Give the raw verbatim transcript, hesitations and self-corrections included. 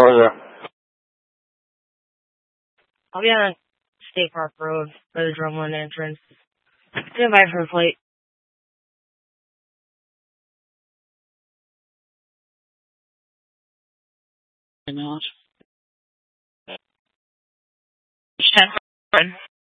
car there? I'll be on State Park Road by the Drumlin entrance. Stand by for a plate. Not. ten